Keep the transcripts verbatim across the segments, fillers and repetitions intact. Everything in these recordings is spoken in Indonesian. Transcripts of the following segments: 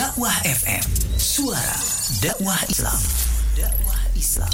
Dakwah F M, suara dakwah Islam. Dakwah Islam.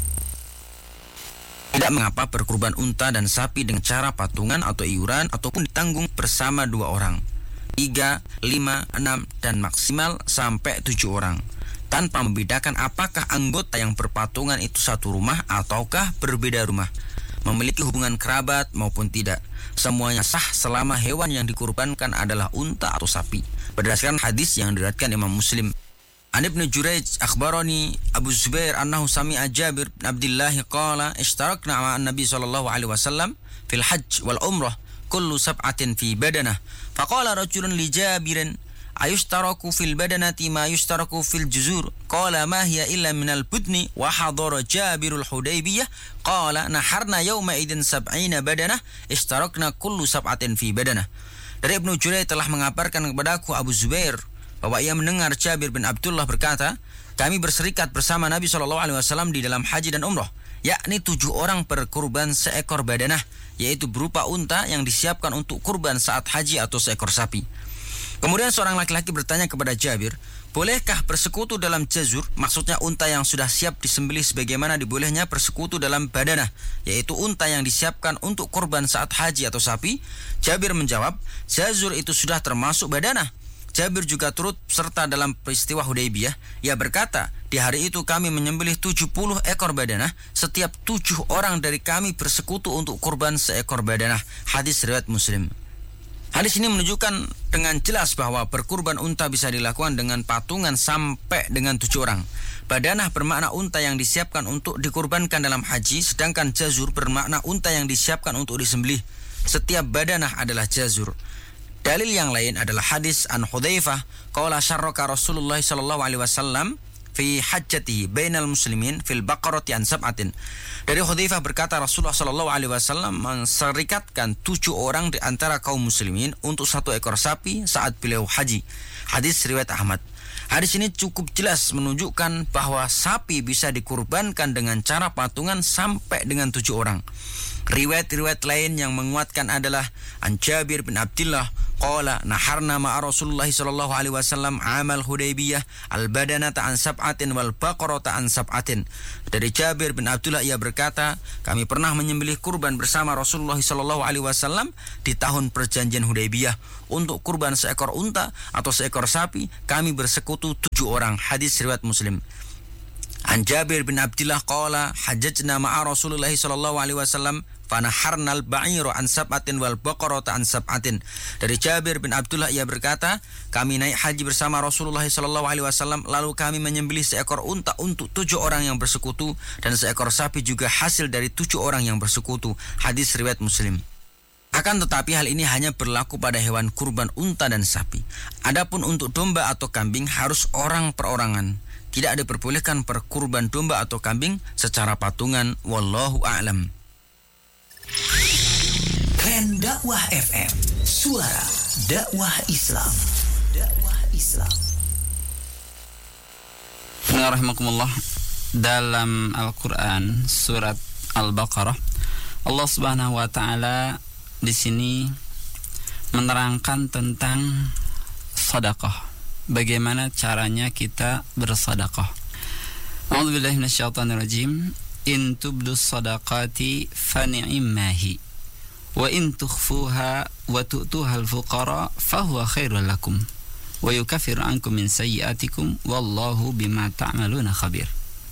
Tidak mengapa berkurban unta dan sapi dengan cara patungan atau iuran ataupun ditanggung bersama dua orang, tiga, lima, enam, dan maksimal sampai tujuh orang, tanpa membedakan apakah anggota yang berpatungan itu satu rumah ataukah berbeda rumah, memiliki hubungan kerabat maupun tidak. Semuanya sah selama hewan yang dikurbankan adalah unta atau sapi, berdasarkan hadis yang diriwayatkan Imam Muslim. An Ibnu Jurayj akhbarani Abu Zubair annahu sami'a Jabir bin Abdullah qala ishtarakna ma'an Nabi sallallahu alaihi wasallam fil hajj wal umrah kullu sab'atin fi badanah faqala rajulun li Jabirin ayushtaraku fil badanati ma yushtaraku fil juzur qala ma hiya illa minal budni wa hadara Jabirul Hudaybiyah qala naharna yawma idin sab'ina badanah ishtarakna kullu sab'atin fi badanah. Dari Ibnu Jurayj telah mengabarkan kepadaku Abu Zubair bahwa ia mendengar Jabir bin Abdullah berkata, kami berserikat bersama Nabi shallallahu alaihi wasallam di dalam haji dan umrah, yakni tujuh orang berkurban seekor badanah, yaitu berupa unta yang disiapkan untuk kurban saat haji atau seekor sapi. Kemudian seorang laki-laki bertanya kepada Jabir, bolehkah bersekutu dalam jazur, maksudnya unta yang sudah siap disembelih sebagaimana dibolehnya bersekutu dalam badanah, yaitu unta yang disiapkan untuk kurban saat haji atau sapi? Jabir menjawab, jazur itu sudah termasuk badanah. Jabir juga turut serta dalam peristiwa Hudaybiyah. Ia berkata, di hari itu kami menyembelih tujuh puluh ekor badanah, setiap tujuh orang dari kami bersekutu untuk kurban seekor badanah. Hadis riwayat Muslim. Hadis ini menunjukkan dengan jelas bahwa berkurban unta bisa dilakukan dengan patungan sampai dengan tujuh orang. Badanah bermakna unta yang disiapkan untuk dikurbankan dalam haji, sedangkan jazur bermakna unta yang disiapkan untuk disembelih. Setiap badanah adalah jazur. Dalil yang lain adalah hadis an Hudzaifah qala syarraka Rasulullah sallallahu alaihi wasallam fi hajjatihi bainal muslimin fil baqarati an sab'atin. Dari Hudzaifah berkata Rasulullah sallallahu alaihi wasallam menserikatkan tujuh orang di antara kaum muslimin untuk satu ekor sapi saat beliau haji. Hadis riwayat Ahmad. Hadis ini cukup jelas menunjukkan bahwa sapi bisa dikurbankan dengan cara patungan sampai dengan tujuh orang. Riwayat-riwayat lain yang menguatkan adalah an Jabir bin Abdullah qala naharna ma'a Rasulullah sallallahu alaihi wasallam amal Hudaybiyah al-badanata an sab'atin wal baqarata an sab'atin. Dari Jabir bin Abdullah ia berkata, kami pernah menyembelih kurban bersama Rasulullah sallallahu alaihi wasallam di tahun perjanjian Hudaybiyah. Untuk kurban seekor unta atau seekor sapi, kami bersekutu tujuh orang. Hadis riwayat Muslim. An Jabir bin Abdullah qala hajjajna ma'a Rasulullah sallallahu alaihi wasallam fanaharnal ba'iru an sab'atin wal baqarata an sab'atin. Dari Jabir bin Abdullah ia berkata, kami naik haji bersama Rasulullah sallallahu alaihi wasallam lalu kami menyembelih seekor unta untuk tujuh orang yang bersekutu dan seekor sapi juga hasil dari tujuh orang yang bersekutu. Hadis riwayat Muslim. Akan tetapi hal ini hanya berlaku pada hewan kurban unta dan sapi. Adapun untuk domba atau kambing harus orang perorangan. Tidak diperbolehkan perkurban domba atau kambing secara patungan. Wallahu a'lam. Tren Dakwah F M, suara dakwah Islam. Dakwah Islam. Bismillahirrahmanirrahim. Dalam Al-Quran surat Al-Baqarah, Allah Subhanahu wa taala di sini menerangkan tentang sedekah. Bagaimana caranya kita bersedekah. A'udzubillahi minasyaitonirrajim. In tubdus sadaqati fani'immahi wa in tukhfuha wa tu'tuhal fuqara fahuwa khairul lakum wa yukaffiru ankum min sayyi'atikum wallahu bima ta'maluna khabir.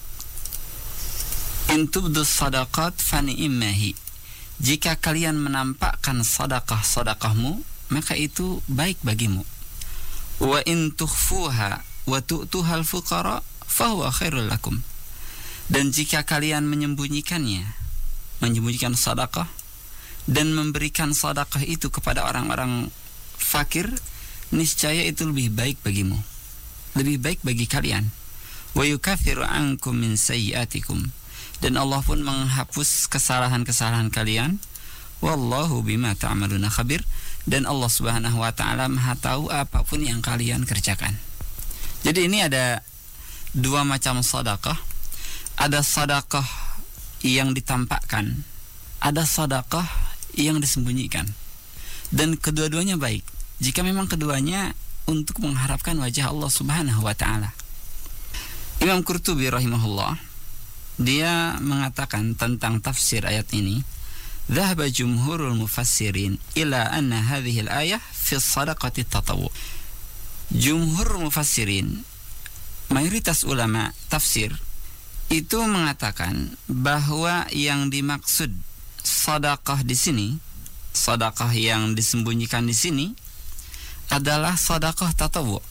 In tubdus sadaqat fani'immahi. Jika kalian menampakkan sedekah-sedekahmu, maka itu baik bagimu. Wa in tukhfuha wa tu'tuhal fuqara fahuwa khairul lakum. Dan jika kalian menyembunyikannya, menyembunyikan sedekah dan memberikan sedekah itu kepada orang-orang fakir, niscaya itu lebih baik bagimu, lebih baik bagi kalian. Wa yukaffiru ankum min sayyi'atikum. Dan Allah pun menghapus kesalahan-kesalahan kalian. Wallahu bima ta'maluna khabir. Dan Allah Subhanahu wa taala Maha tahu apapun yang kalian kerjakan. Jadi ini ada dua macam sedekah. Ada sedekah yang ditampakkan, ada sedekah yang disembunyikan. Dan kedua-duanya baik. Jika memang keduanya untuk mengharapkan wajah Allah Subhanahu wa taala. Imam Qurtubi rahimahullah, dia mengatakan tentang tafsir ayat ini, "Dhahaba jumhurul mufassirin ila anna hadhihi al-ayah fi sadaqati tatawwu." Jumhur mufassirin, mayoritas ulama tafsir, itu mengatakan bahwa yang dimaksud sedekah di sini, sedekah yang disembunyikan di sini adalah sedekah tatawwu.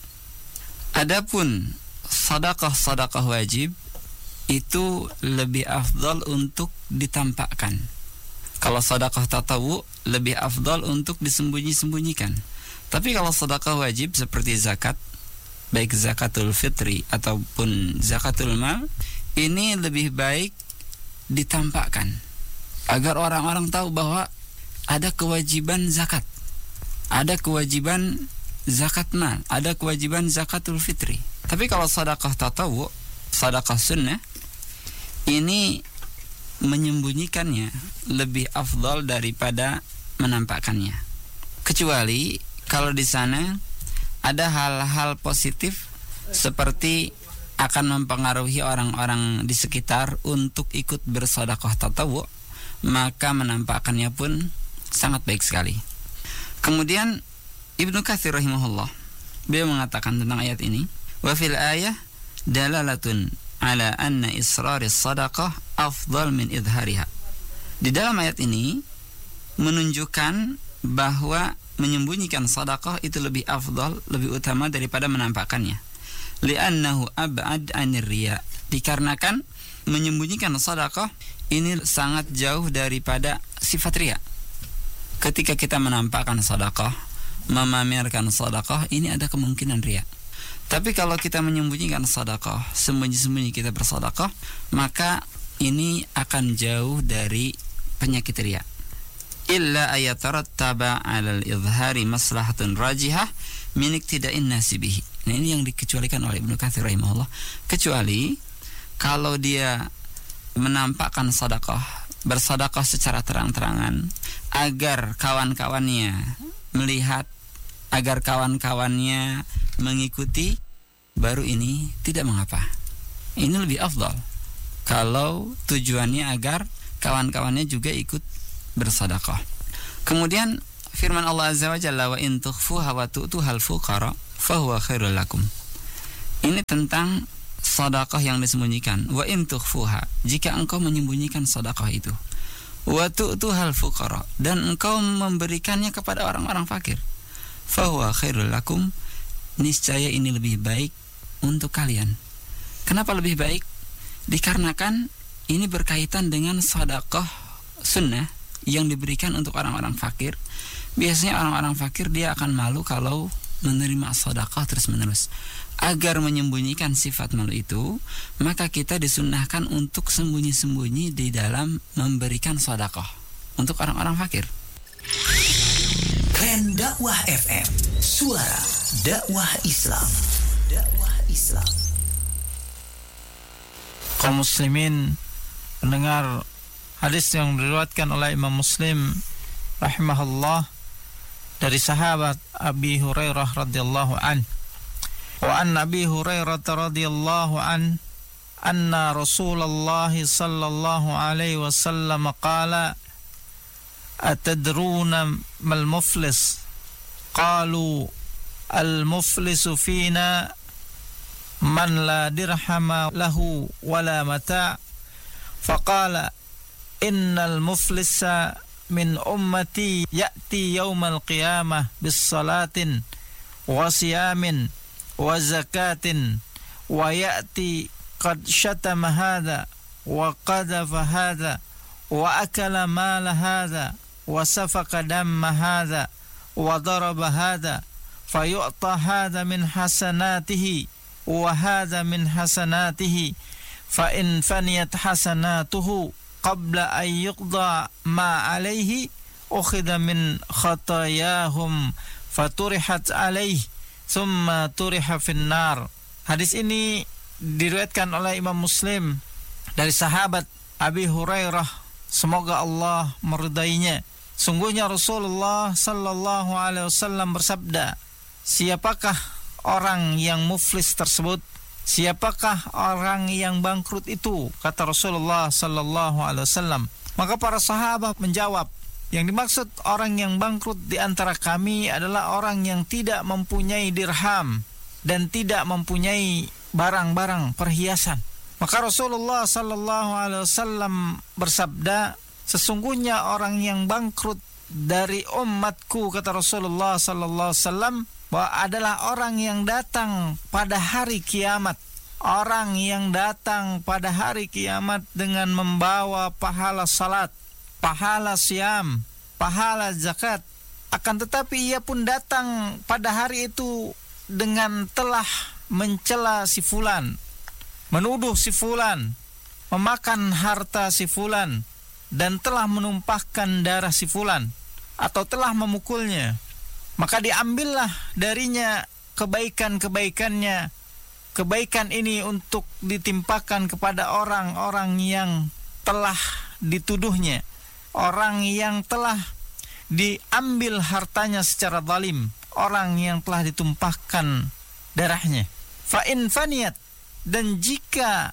Adapun sedekah-sedekah wajib itu lebih afdal untuk ditampakkan. Kalau sedekah tatawwu lebih afdal untuk disembunyi-sembunyikan. Tapi kalau sedekah wajib seperti zakat, baik zakatul fitri ataupun zakatul mal, ini lebih baik ditampakkan agar orang-orang tahu bahwa ada kewajiban zakat, ada kewajiban zakat mal, ada kewajiban zakatul fitri. Tapi kalau sedekah tatawwu, sedekah sunnah, ini menyembunyikannya lebih afdal daripada menampakkannya. Kecuali kalau di sana ada hal-hal positif seperti akan mempengaruhi orang-orang di sekitar untuk ikut bersedekah tatawwu, maka menampakkannya pun sangat baik sekali. Kemudian Ibnu Katsir rahimahullah, beliau mengatakan tentang ayat ini, wa fil ayah dalalatun ala anna israris sadaqah afdal min idhariha. Di dalam ayat ini menunjukkan bahwa menyembunyikan sedekah itu lebih afdal, lebih utama daripada menampakkannya. Li'annahu ab'ad 'anir riya. Dikarenakan menyembunyikan sedekah ini sangat jauh daripada sifat riya. Ketika kita menampakkan sedekah, memamerkan sedekah, ini ada kemungkinan riya. Tapi kalau kita menyembunyikan sedekah, sembunyi-sembunyi kita bersedekah, maka ini akan jauh dari penyakit riya. Illa ayatarattaba 'alal izhari maslahatun rajihah min iktida'in nasi bihi. Nah, ini yang dikecualikan oleh Ibnu Katsir rahimahullah. Kecuali kalau dia menampakkan sedekah, bersedekah secara terang-terangan agar kawan-kawannya melihat, agar kawan-kawannya mengikuti, baru ini tidak mengapa. Ini lebih afdal kalau tujuannya agar kawan-kawannya juga ikut bersedekah. Kemudian firman Allah Azza wa Jalla, wa in tukhfuha wa tu'tuhal fuqara fahuwa khairul lakum. Ini tentang sedekah yang disembunyikan. Wa in tukhfuha, jika engkau menyembunyikan sedekah itu, wa tu'tuhal fuqara, dan engkau memberikannya kepada orang-orang fakir, fahuwa khairul lakum, niscaya ini lebih baik untuk kalian. Kenapa lebih baik? Dikarenakan ini berkaitan dengan sedekah sunnah yang diberikan untuk orang-orang fakir. Biasanya orang-orang fakir dia akan malu kalau menerima sedekah terus-menerus. Agar menyembunyikan sifat malu itu, maka kita disunnahkan untuk sembunyi-sembunyi di dalam memberikan sedekah untuk orang-orang fakir. Keren Dakwah F M, suara dakwah Islam. Dakwah Islam. Kaum muslimin, mendengar hadis yang diriwayatkan oleh Imam Muslim rahimahullah dari sahabat Abi Hurairah radhiyallahu an. Wa an Abi Hurairah radhiyallahu an anna Rasulullah sallallahu alaihi wasallam qala atadruna mal muflis? Qalu al muflisu fina man la dirhama lahu wala mata'. Faqala innal muflisa min ummati ya'ti yawmal qiyamah bis salatin wa siyamin wa zakatin wa ya'ti qad syatama hadha wa qadhafa hadha wa akala mala hadha wa safaka damma hadha wa daraba hadha fayu'ta hadha min hasanatihi wa hadha min hasanatihi fa in faniyat hasanatuhu qabla an yuqda ma alaihi ukhidha min khatayahum faturihat alaihi thumma turiha finnar. Hadis ini diriwayatkan oleh Imam Muslim dari sahabat Abi Hurairah, semoga Allah meridainya. Sungguhnya Rasulullah sallallahu alaihi wasallam bersabda, siapakah orang yang muflis tersebut? Siapakah orang yang bangkrut itu? Kata Rasulullah sallallahu alaihi wasallam. Maka para sahabat menjawab, yang dimaksud orang yang bangkrut di antara kami adalah orang yang tidak mempunyai dirham dan tidak mempunyai barang-barang perhiasan. Maka Rasulullah sallallahu alaihi wasallam bersabda, sesungguhnya orang yang bangkrut dari umatku, kata Rasulullah sallallahu alaihi wasallam, bahwa adalah orang yang datang pada hari kiamat. Orang yang datang pada hari kiamat dengan membawa pahala salat, pahala siam, pahala zakat. Akan tetapi ia pun datang pada hari itu dengan telah mencela si fulan, menuduh si fulan, memakan harta si fulan, dan telah menumpahkan darah si fulan, atau telah memukulnya. Maka diambillah darinya kebaikan-kebaikannya. Kebaikan ini untuk ditimpakan kepada orang-orang yang telah dituduhnya, orang yang telah diambil hartanya secara zalim, orang yang telah ditumpahkan darahnya. Fa in faniyat, dan jika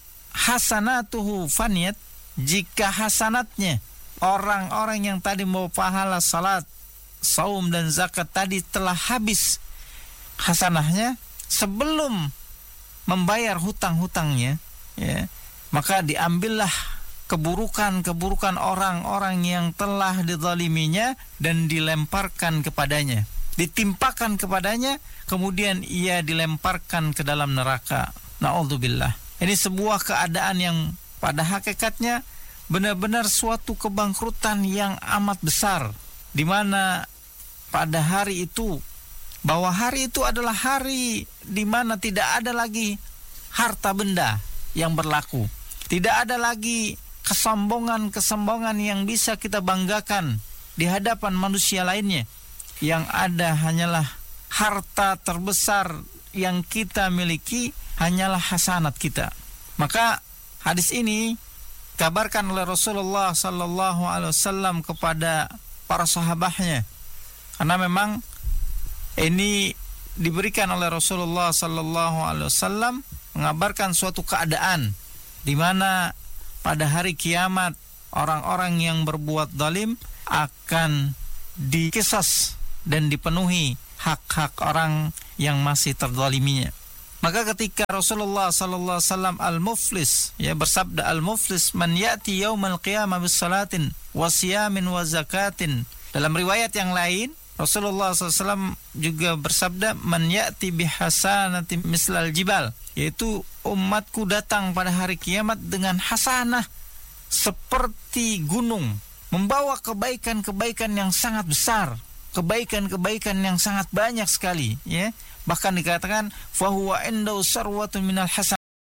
hasanatuhu faniyat, jika hasanatnya, orang-orang yang tadi mau pahala salat, saum dan zakat tadi telah habis hasanahnya sebelum membayar hutang-hutangnya, ya, maka diambillah keburukan-keburukan orang-orang yang telah dizaliminya dan dilemparkan kepadanya, ditimpakan kepadanya, kemudian ia dilemparkan ke dalam neraka. Na'udzubillah. Ini sebuah keadaan yang pada hakikatnya benar-benar suatu kebangkrutan yang amat besar, di mana pada hari itu, bahwa hari itu adalah hari di mana tidak ada lagi harta benda yang berlaku. Tidak ada lagi kesombongan-kesombongan yang bisa kita banggakan di hadapan manusia lainnya. Yang ada hanyalah harta terbesar yang kita miliki, hanyalah hasanat kita. Maka hadis ini kabarkan oleh Rasulullah sallallahu alaihi wasallam kepada para sahabatnya. Karena memang ini diberikan oleh Rasulullah sallallahu alaihi wasallam mengabarkan suatu keadaan di mana pada hari kiamat orang-orang yang berbuat zalim akan dikisas dan dipenuhi hak-hak orang yang masih terzaliminya. Maka ketika Rasulullah sallallahu alaihi wasallam al-muflis, ya, bersabda, al-muflis man ya'ti yaumal qiyamah bis salatin wa siyamin wa zakatin. Dalam riwayat yang lain Rasulullah sallallahu alaihi wasallam juga bersabda, man ya'ti bihasanati mislal jibal, yaitu umatku datang pada hari kiamat dengan hasanah seperti gunung, membawa kebaikan-kebaikan yang sangat besar, kebaikan-kebaikan yang sangat banyak sekali, ya. Bahkan dikatakan fahuwa indau sarwatun minal hasan,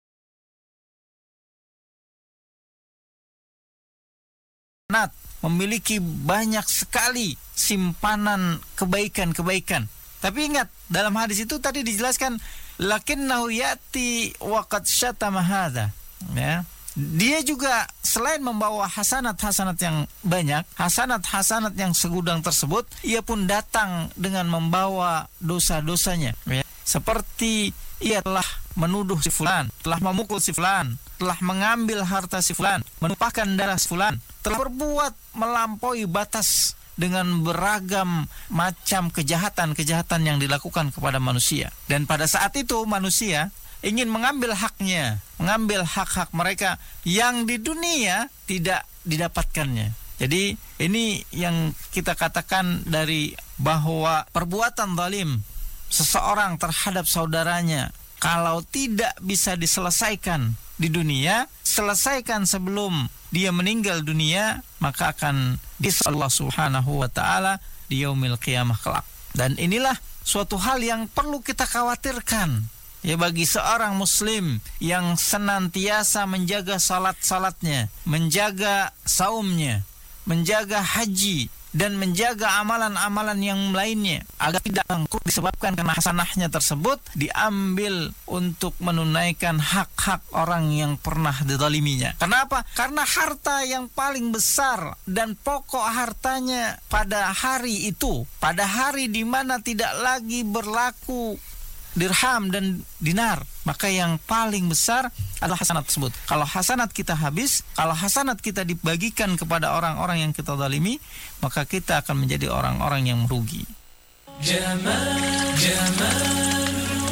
memiliki banyak sekali simpanan kebaikan-kebaikan. Tapi ingat, dalam hadis itu tadi dijelaskan lakinnahu yati wa qad syatama hadza, ya. Dia juga selain membawa hasanat-hasanat yang banyak, hasanat-hasanat yang segudang tersebut, ia pun datang dengan membawa dosa-dosanya, ya. Seperti ia telah menuduh si fulan, telah memukul si fulan, telah mengambil harta si fulan, menumpahkan darah si fulan, telah berbuat melampaui batas dengan beragam macam kejahatan-kejahatan yang dilakukan kepada manusia. Dan pada saat itu manusia ingin mengambil haknya, mengambil hak-hak mereka yang di dunia tidak didapatkannya. Jadi ini yang kita katakan dari bahwa perbuatan zalim seseorang terhadap saudaranya, kalau tidak bisa diselesaikan di dunia, selesaikan sebelum dia meninggal dunia, maka akan dihisab Allah Subhanahu wa taala di yaumil qiyamah kelak. Dan inilah suatu hal yang perlu kita khawatirkan, ya, bagi seorang muslim yang senantiasa menjaga salat-salatnya, menjaga saumnya, menjaga haji, dan menjaga amalan-amalan yang lainnya agar tidak bangkrut disebabkan karena hasanahnya tersebut diambil untuk menunaikan hak-hak orang yang pernah dizaliminya. Kenapa? Karena harta yang paling besar dan pokok hartanya pada hari itu, pada hari di mana tidak lagi berlaku dirham dan dinar, maka yang paling besar adalah hasanat tersebut. Kalau hasanat kita habis, kalau hasanat kita dibagikan kepada orang-orang yang kita zalimi, maka kita akan menjadi orang-orang yang merugi. Jamal, Jamal,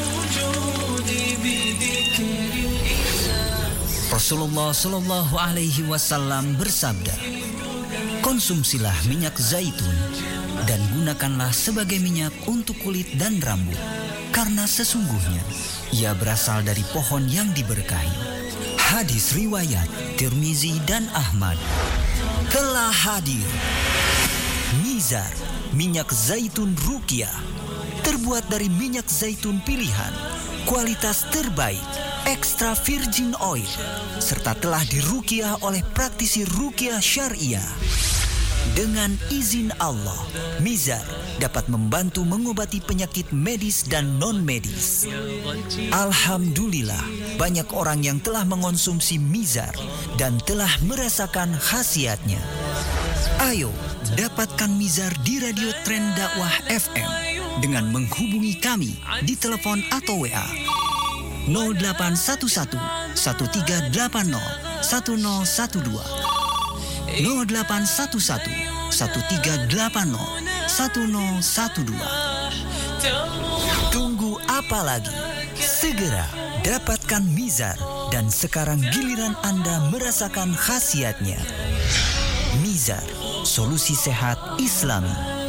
Rasulullah Shallallahu Alaihi Wasallam bersabda, konsumsilah minyak zaitun dan gunakanlah sebagai minyak untuk kulit dan rambut, karena sesungguhnya ia berasal dari pohon yang diberkahi. Hadis riwayat Tirmizi dan Ahmad. Telah hadir Mizar, minyak zaitun Ruqyah, terbuat dari minyak zaitun pilihan, kualitas terbaik, extra virgin oil, serta telah diruqyah oleh praktisi ruqyah syariah. Dengan izin Allah, Mizar dapat membantu mengobati penyakit medis dan non-medis. Alhamdulillah, banyak orang yang telah mengonsumsi Mizar dan telah merasakan khasiatnya. Ayo, dapatkan Mizar di Radio Tren Dakwah F M dengan menghubungi kami di telepon atau W A nol delapan satu satu, satu tiga delapan nol, satu nol satu dua, nol delapan satu satu, satu tiga delapan nol, satu nol satu dua. Tunggu apa lagi? Segera dapatkan Mizar dan sekarang giliran Anda merasakan khasiatnya. Mizar, solusi sehat Islami.